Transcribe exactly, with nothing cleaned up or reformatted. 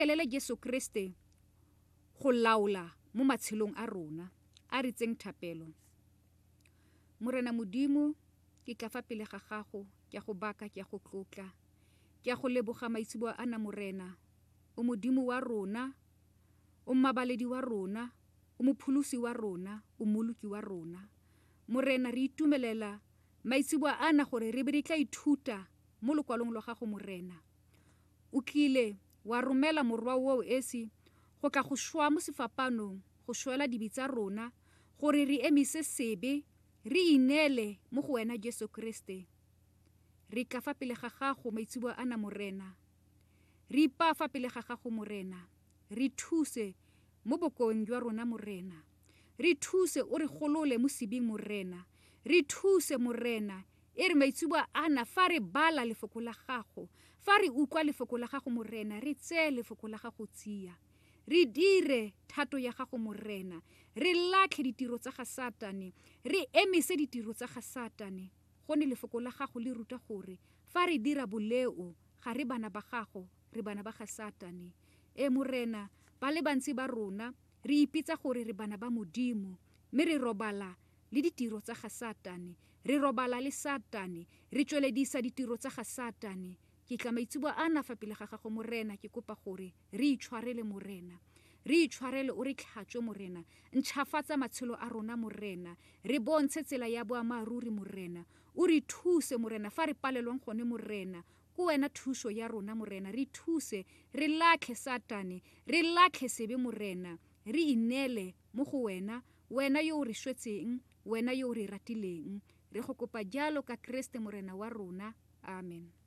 elele Jesu Kriste go laola mo matshelong a rona a re tseng thapelo. Morena Modimo ke ka fa pele ga gago ke go baka ke go tlotla ke go leboga maitseboa ana morena o modimo wa rona o mabaledi wa rona o mophulusi wa rona o moluki wa rona. Morena re itumelela maitseboa ana gore re be re tla ithuta mo lokwalong lwa gago morena. O tlile wa romela morwa wo esi go tla go shwa mo sefapanong go shwela dibitsa rona gore re emise sebe re inele mo go wena Jesu Kriste. Re ka fa pele ga gago maitseboa ana morena. Re ipa fa pele ga gago morena. Re thuse mo bokong jwa rona morena. Re thuse o re golole mo sebing morena. Re thuse morena e re maitseboa ana fa re bala lefoko la gago, fa re utlwa lefoko la gago morena, re tseye lefoko la gago tsia. Re dire thato ya gago morena. Re latlhe ditiro tsa ga Satane. Re emise ditiro tsa ga Satane. Gone lefoko la gago le ruta gore fa re dira boleo ga re bana ba gago, re bana ba ga Satane. E morena ba le bantsi ba rona re ipitsa gore re bana ba Modimo, mme re robala le ditiro tsa ga Satane. Re robala le Satane, re tsweledisa ditiro tsa ga Satane. Ke tla maitseboa ana fa pele ga gago morena ke kopa gore re itshwarele morena. Re itshwarele o re tlhatswe morena. Ntšhafatsa matshelo a rona morena. Re bontshe tsela ya boammaaruri morena. O re thuse morena fa re palelwang gone morena. Ko wena thuso ya rona morena. Re thuse, re latlhe Satane, re latlhe sebe morena. Re inele mo go wena, wena yo o re swetseng, wena yo o re ratileng. Re go kopa jalo ka Kriste morena wa rona. Amen.